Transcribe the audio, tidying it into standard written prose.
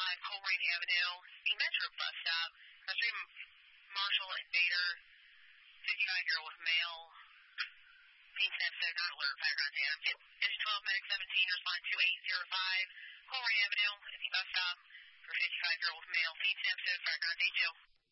Coleraine Avenue, the Metro bus stop. Stream Marshall and Bader, 55-year-old with male. Pete Simpson, not alert, background data. Engine 12, Medic 17, respond to 805. Coleraine Avenue, the bus stop for 55-year-old with male. Pete Simpson, background day 2.